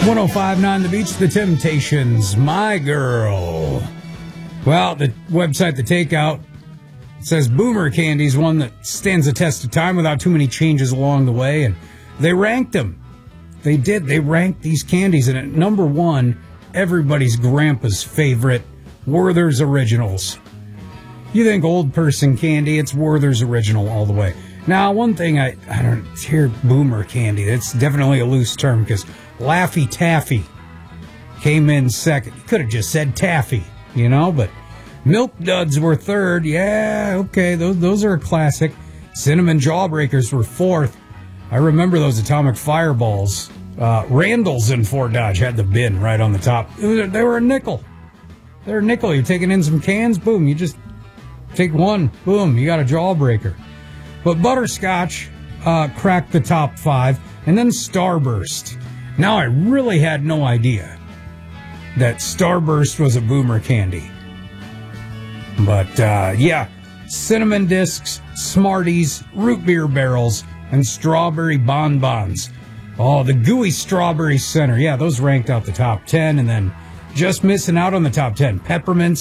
1059 The Beach, The Temptations, My Girl. Well, the website, The Takeout, says Boomer Candy is one that stands the test of time without too many changes along the way, and they ranked them. They did. They ranked these candies, and at number one, everybody's grandpa's favorite, Werther's Originals. You think old person candy, it's Werther's Original all the way. Now, one thing I don't hear Boomer Candy. It's definitely a loose term because Laffy Taffy came in second. You could have just said Taffy, but Milk Duds were third. Yeah, okay, those are a classic. Cinnamon Jawbreakers were fourth. I remember those Atomic Fireballs. Randall's in Fort Dodge had the bin right on the top. They were a nickel. They're a nickel. You're taking in some cans, boom, you just take one, boom, you got a Jawbreaker. But Butterscotch cracked the top five, and then Starburst. Now, I really had no idea that Starburst was a Boomer candy. But, cinnamon discs, Smarties, root beer barrels, and strawberry bonbons. Oh, the gooey strawberry center. Yeah, those ranked out the top 10, and then just missing out on the top 10. Peppermints,